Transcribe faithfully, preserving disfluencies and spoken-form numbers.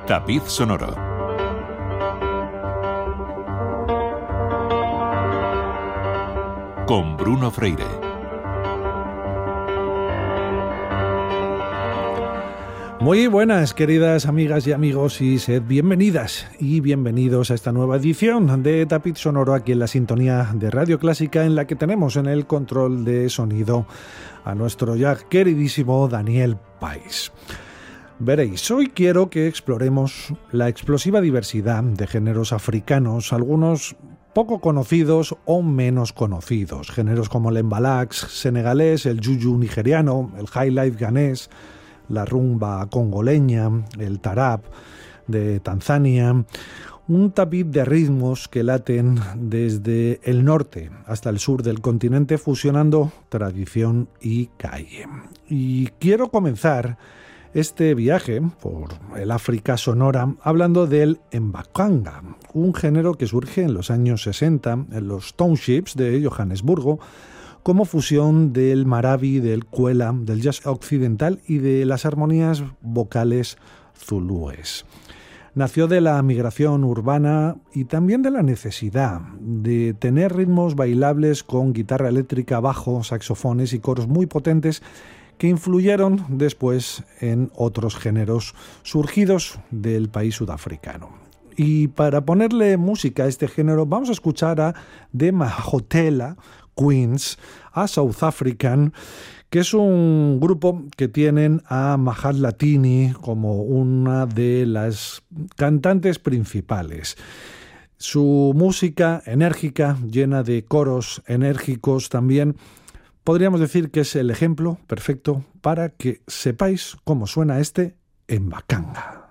Tapiz sonoro. Con Bruno Freire. Muy buenas, queridas amigas y amigos, y sed bienvenidas y bienvenidos a esta nueva edición de Tapiz Sonoro, aquí en la sintonía de Radio Clásica, en la que tenemos en el control de sonido a nuestro ya queridísimo Daniel Pais. Veréis, hoy quiero que exploremos la explosiva diversidad de géneros africanos, algunos poco conocidos o menos conocidos, géneros como el mbalax senegalés, el juju nigeriano, el highlife ganés, la rumba congoleña, el tarab de Tanzania, un tapiz de ritmos que laten desde el norte hasta el sur del continente, fusionando tradición y calle. Y quiero comenzar este viaje por el África sonora hablando del mbaqanga, un género que surge en los años sesenta en los townships de Johannesburgo, como fusión del marabi, del kwela, del jazz occidental y de las armonías vocales zulúes. Nació de la migración urbana y también de la necesidad de tener ritmos bailables con guitarra eléctrica, bajo, saxofones y coros muy potentes que influyeron después en otros géneros surgidos del país sudafricano. Y para ponerle música a este género vamos a escuchar a The Mahotela Queens, a South African, que es un grupo que tienen a Mahalatini como una de las cantantes principales. Su música enérgica, llena de coros enérgicos también, podríamos decir que es el ejemplo perfecto para que sepáis cómo suena este mbaqanga.